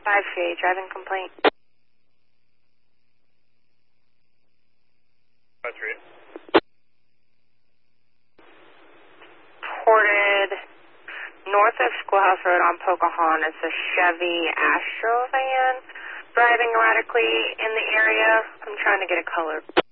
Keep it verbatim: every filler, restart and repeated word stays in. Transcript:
five three, driving complaint. five three. Reported north of Schoolhouse Road on Pocahontas, a Chevy Astro van driving erratically in the area. I'm trying to get a color.